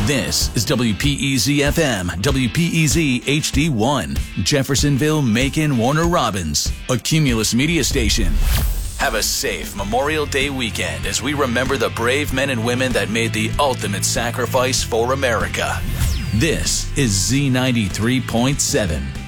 This is WPEZ FM, WPEZ HD1, Jeffersonville, Macon, Warner Robins, a Cumulus media station. Have a safe Memorial Day weekend as we remember the brave men and women that made the ultimate sacrifice for America. This is Z93.7.